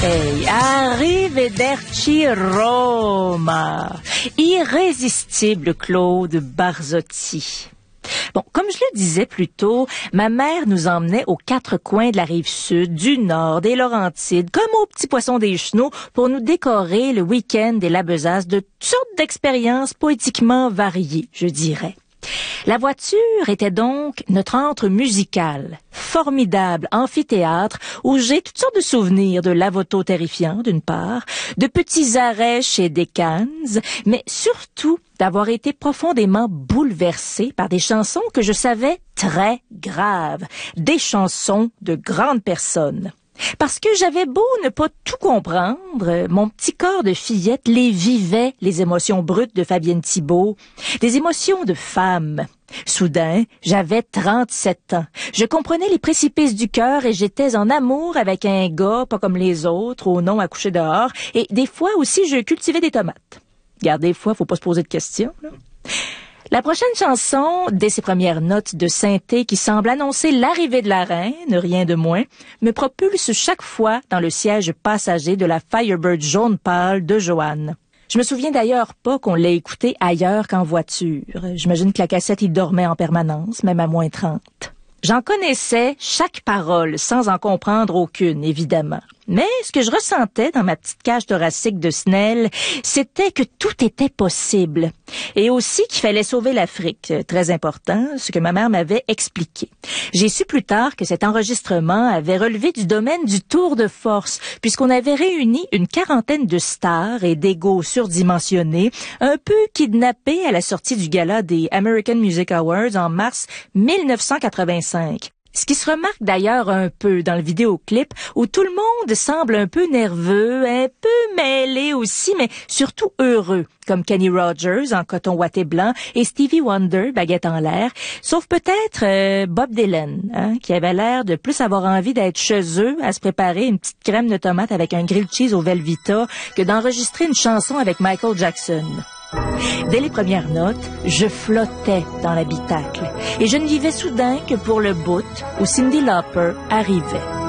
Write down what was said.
Hey, arrivederci Roma. Irrésistible Claude Barzotti. Bon, comme je le disais plus tôt, ma mère nous emmenait aux quatre coins de la rive sud, du nord, des Laurentides, comme au Petit Poisson des Chenaux, pour nous décorer le week-end et la besace de toutes sortes d'expériences poétiquement variées, je dirais. La voiture était donc notre antre musical, formidable amphithéâtre où j'ai toutes sortes de souvenirs de lavoto terrifiant d'une part, de petits arrêts chez Decans, mais surtout d'avoir été profondément bouleversée par des chansons que je savais très graves, des chansons de grandes personnes. Parce que j'avais beau ne pas tout comprendre, mon petit corps de fillette les vivait, les émotions brutes de Fabienne Thibault, des émotions de femme. Soudain, j'avais 37 ans. Je comprenais les précipices du cœur et j'étais en amour avec un gars pas comme les autres, au nom à coucher dehors, et des fois aussi je cultivais des tomates. Regarde, des fois, faut pas se poser de questions, là. La prochaine chanson, dès ses premières notes de synthé qui semble annoncer l'arrivée de la reine, rien de moins, me propulse chaque fois dans le siège passager de la Firebird jaune pâle de Joanne. Je me souviens d'ailleurs pas qu'on l'ait écoutée ailleurs qu'en voiture. J'imagine que la cassette y dormait en permanence, même à moins 30. J'en connaissais chaque parole sans en comprendre aucune, évidemment. Mais ce que je ressentais dans ma petite cage thoracique de Snell, c'était que tout était possible. Et aussi qu'il fallait sauver l'Afrique, très important, ce que ma mère m'avait expliqué. J'ai su plus tard que cet enregistrement avait relevé du domaine du tour de force, puisqu'on avait réuni une quarantaine de stars et d'égos surdimensionnés, un peu kidnappés à la sortie du gala des American Music Awards en mars 1985. Ce qui se remarque d'ailleurs un peu dans le vidéoclip où tout le monde semble un peu nerveux, un peu mêlé aussi, mais surtout heureux, comme Kenny Rogers en coton ouaté blanc et Stevie Wonder, baguette en l'air, sauf peut-être Bob Dylan, qui avait l'air de plus avoir envie d'être chez eux à se préparer une petite crème de tomate avec un grilled cheese au Velveeta que d'enregistrer une chanson avec Michael Jackson. Dès les premières notes, je flottais dans l'habitacle et je ne vivais soudain que pour le bout où Cyndi Lauper arrivait.